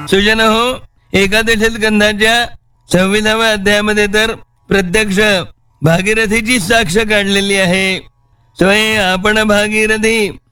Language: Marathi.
सुजन हो, एकादश स्कंधाच्या 26व्या अध्यायामध्ये तर प्रत्यक्ष भागीरथीची साक्ष काढलेली आहे. स्वयं आपण भागीरथी